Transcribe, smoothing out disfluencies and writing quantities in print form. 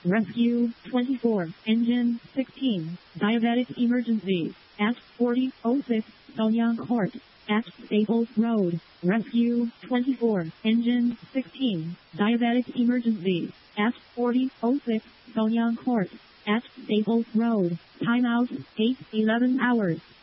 Rescue 24, Engine 16, Diabetic Emergency, at 4006 Sonyang Court, at Staples Road. Rescue 24, Engine 16, Diabetic Emergency, at 4006 Sonyang Court, at Staples Road. Timeout 8:11 hours.